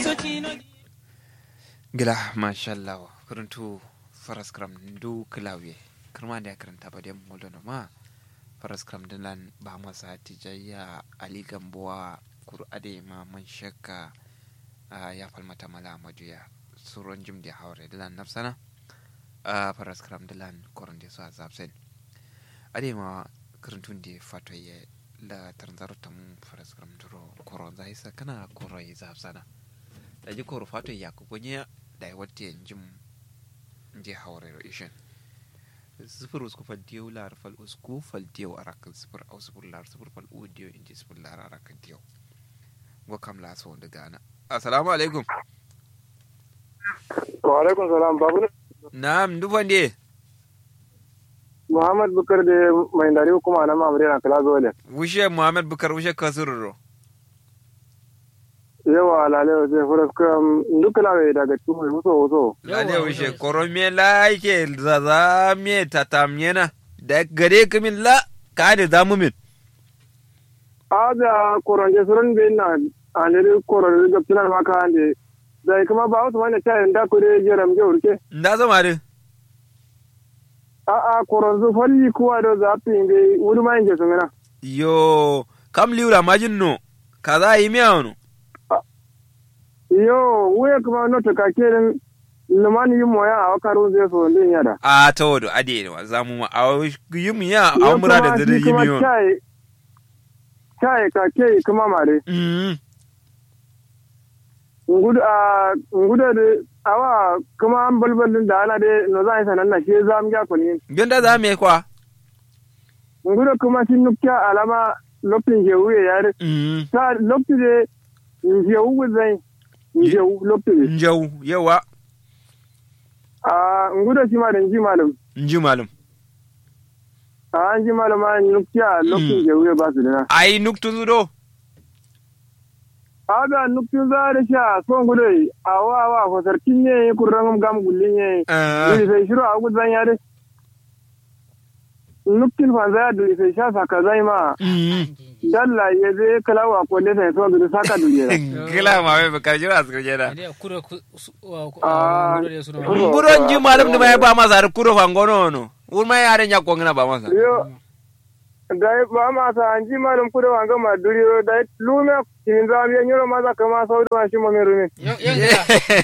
gila mashallah kuruntu faras kram ndu klawe kirma da karanta ba dem moldono ma faras kram dinan ba masa tijayya ali gamboa qur'ade ma man shakka ya falmata mala majuya suron jim da haure dilan nafsana faras kram dilan koronde so azabsen ade ma kuruntun de fatoye la tarzaro tam faras kram duro koron zaisa kana koroi zabsana da ji koro fatoye yakugonya da wata jim je haure ishin sifir usku faltiyo lar fal usku faltiyo arakan sifir au sifir lar sifir fal udiyo inji sifir lar arakan tiyo go kam la so da gana assalamu alaikum wa alaikum salam babu na'am dufande Muhammad Bukar de mai ndari kuma na mamre na kala gole wushe Muhammad Bukar wushe kasurro yawa lale zai fura kam duka lawe daga cikin wuso lale wushe korome la yake zaza me tatamyena da gare kamin la ka da zamu min aza koronje suran be na alere koronje ga tunan maka ande dai kuma ba wasu wanda tayin da kure jeram je urke nda zama de a koronzo falli kuwa da zafi nge wuri ma inje sumina yo kam liura majin no kaza yi miya yo wuya kuma no to kakerin lumani yi moya a wakaru zai so ndin yada a ta wado ade ne za mu ma a yi mu ya a mura da zai yi miyo kai kake kuma mare ngudu da awa kuma an balbalin da ana da no za a yi sanan na shi za mu ga kuni ganda za mu yi kwa ngudu kuma shi nukya alama lokacin je wuya yare ta lokacin da je wuya zai Njau lokacin. Njau yawa. Nguda shi ma da nji malam. Nji malam. Nji malam ma nukya lokacin je wuya ba su dana. Ai nuktun zudo. Aga nuktun za da sha son gudai awa ko sarkin ne kurran gam gullin ne. Ni sai shiru a gudan yare. Nuktin fa za da sai sha saka zai ma. Dalla ya zai kalawa ko ne sai so da saka duniya. Kila ma bai baka jira su jira. Buron Buron ji malam da mai ba masa har kuro fangono no. Ur mai yaren ya kongina ba masa. Yo. Dai ba masa an ji malam kuro wanga ma duriyo dai lume kin za biyan yoro maza kama saudi ma shi mo meru ne.